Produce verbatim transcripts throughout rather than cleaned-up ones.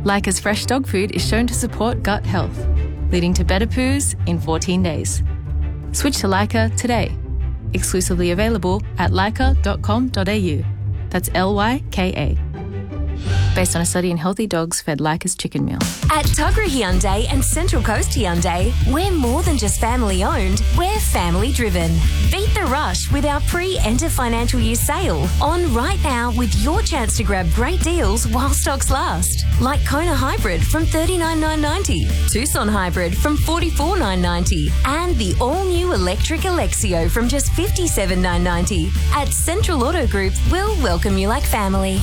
Leica's fresh dog food is shown to support gut health, leading to better poos in fourteen days. Switch to Leica today. Exclusively available at leica dot com dot a u. That's L Y K A. Based on a study in healthy dogs fed Leica's chicken meal. At Tuggerah Hyundai and Central Coast Hyundai, we're more than just family owned, we're family driven. Beat the rush with our pre-end of financial year sale on right now with your chance to grab great deals while stocks last. Like Kona Hybrid from thirty-nine thousand nine hundred ninety, Tucson Hybrid from forty-four thousand nine hundred ninety, and the all-new electric Alexio from just fifty-seven thousand nine hundred ninety. At Central Auto Group, we'll welcome you like family.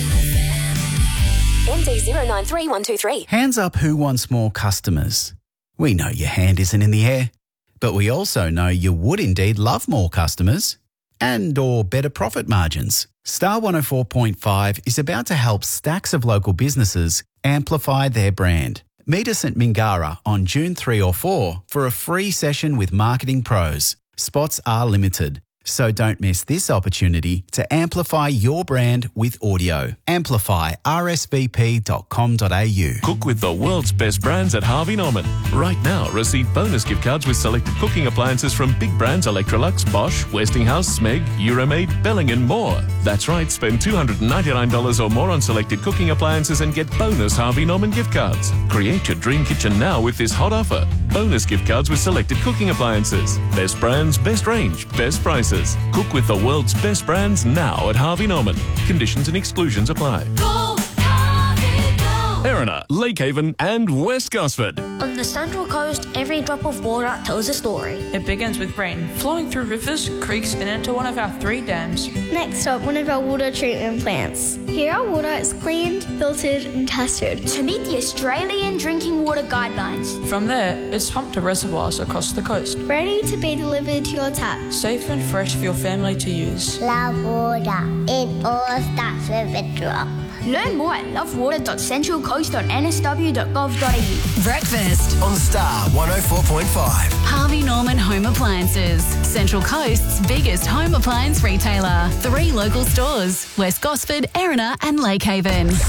M D zero nine three one two three. Hands up who wants more customers. We know your hand isn't in the air, but we also know you would indeed love more customers and or better profit margins. Star one oh four point five is about to help stacks of local businesses amplify their brand. Meet us at Mingara on June third or fourth for a free session with marketing pros. Spots are limited, so don't miss this opportunity to amplify your brand with audio. Amplify r s v p dot com dot a u. Cook with the world's best brands at Harvey Norman. Right now, receive bonus gift cards with selected cooking appliances from big brands Electrolux, Bosch, Westinghouse, Smeg, Euromaid, Belling and more. That's right, spend two hundred ninety-nine dollars or more on selected cooking appliances and get bonus Harvey Norman gift cards. Create your dream kitchen now with this hot offer. Bonus gift cards with selected cooking appliances. Best brands, best range, best prices. Cook with the world's best brands now at Harvey Norman. Conditions and exclusions apply. Go, Harvey, go. Erina, Lake Haven and West Gosford. On the Central Coast, every drop of water tells a story. It begins with rain, flowing through rivers, creeks and into one of our three dams. Next up, one of our water treatment plants. Here our water is cleaned, filtered and tested to meet the Australian Drinking Water Guidelines. From there, it's pumped to reservoirs across the coast, ready to be delivered to your tap. Safe and fresh for your family to use. Love water. It all starts with a drop. Learn more at love water dot central coast dot n s w dot gov dot a u. Breakfast on Star one oh four point five. Harvey Norman Home Appliances, Central Coast's biggest home appliance retailer. Three local stores: West Gosford, Erina and Lake Haven.